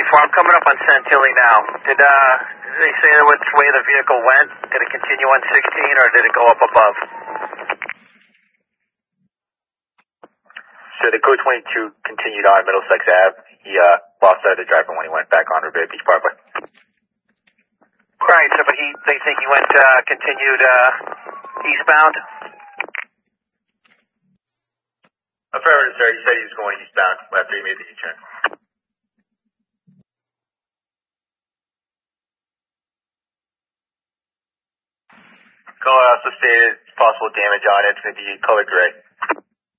I'm coming up on Santilli now. Did they say which way the vehicle went? Did it continue on 16 or did it go up above? So the code 22 continued on Middlesex Ave. He lost sight of the driver when he went back on Revere Beach Parkway. Right, so but they think he went continued eastbound? Affirmative, sir. He said he was going eastbound after he made the U-turn. Caller also stated possible damage on it. It's going to be color gray.